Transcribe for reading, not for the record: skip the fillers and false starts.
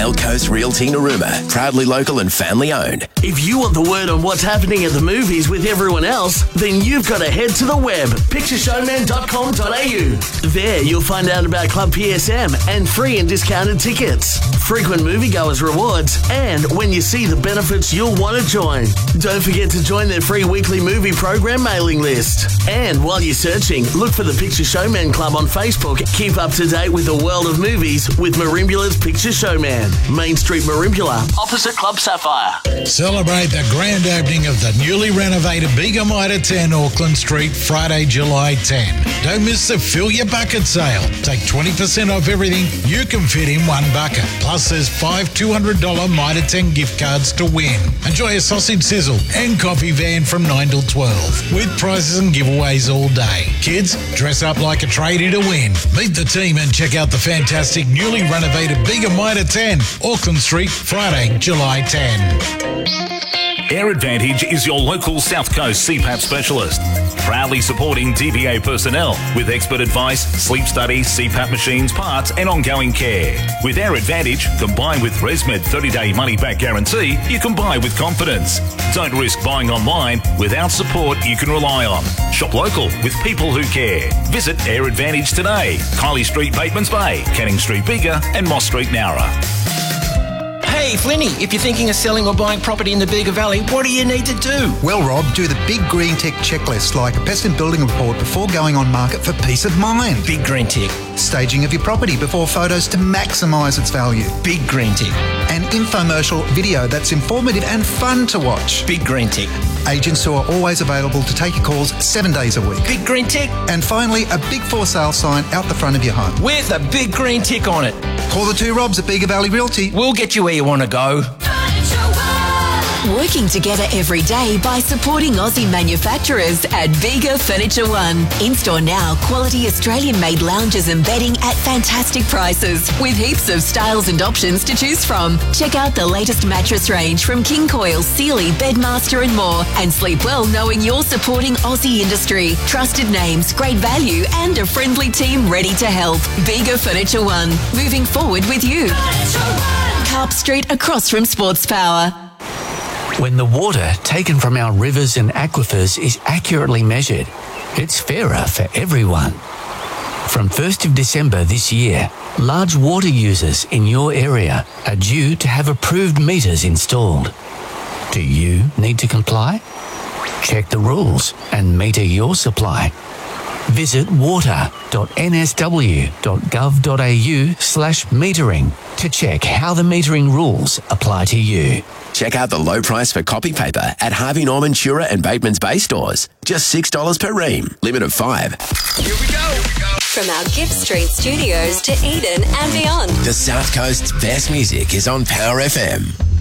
Gold Coast Realty Narooma. Proudly local and family owned. If you want the word on what's happening at the movies with everyone else, then you've got to head to the web, pictureshowman.com.au. There you'll find out about Club PSM and free and discounted tickets, frequent moviegoers rewards, and when you see the benefits you'll want to join. Don't forget to join their free weekly movie program mailing list. And while you're searching, look for the Picture Showman Club on Facebook. Keep up to date with the world of movies with Marimbula's Picture Showman. Main Street Marimbula, opposite Club Sapphire. Celebrate the grand opening of the newly renovated Bega Mitre 10 Auckland Street, Friday, July 10. Don't miss the Fill Your Bucket sale. Take 20% off everything you can fit in one bucket. Plus there's 5 $200 Mitre 10 gift cards to win. Enjoy a sausage sizzle and coffee van from 9 till 12 with prizes and giveaways all day. Kids, dress up like a tradie to win. Meet the team and check out the fantastic newly renovated Bega Mitre 10 Auckland Street, Friday, July 10. Air Advantage is your local South Coast CPAP specialist, proudly supporting DVA personnel with expert advice, sleep studies, CPAP machines, parts and ongoing care. With Air Advantage, combined with ResMed 30-day money-back guarantee, you can buy with confidence. Don't risk buying online without support you can rely on. Shop local with people who care. Visit Air Advantage today. Kylie Street, Batemans Bay, Canning Street, Bega and Moss Street, Nowra. Hey, Flinny, if you're thinking of selling or buying property in the Bega Valley, what do you need to do? Well, Rob, do the Big Green Tick checklist, like a pest and building report before going on market for peace of mind. Big Green Tick. Staging of your property before photos to maximise its value. Big Green Tick. An infomercial video that's informative and fun to watch. Big Green Tick. Agents who are always available to take your calls 7 days a week. Big Green Tick. And finally, a big for sale sign out the front of your home. With a big green tick on it. Call the two Robs at Bega Valley Realty. We'll get you where you want to go. Working together every day by supporting Aussie manufacturers at Bega Furniture One. In-store now, quality Australian-made lounges and bedding at fantastic prices with heaps of styles and options to choose from. Check out the latest mattress range from King Coil, Sealy, Bedmaster and more, and sleep well knowing you're supporting Aussie industry. Trusted names, great value and a friendly team ready to help. Bega Furniture One, moving forward with you. Carp Street across from Sports Power. When the water taken from our rivers and aquifers is accurately measured, it's fairer for everyone. From 1st of December this year, large water users in your area are due to have approved meters installed. Do you need to comply? Check the rules and meter your supply. Visit water.nsw.gov.au/metering to check how the metering rules apply to you. Check out the low price for copy paper at Harvey Norman, Shura and Batemans Bay stores. Just $6 per ream. Limit of 5. Here we go. From our Gibbs Street studios to Eden and beyond. The South Coast's best music is on Power FM.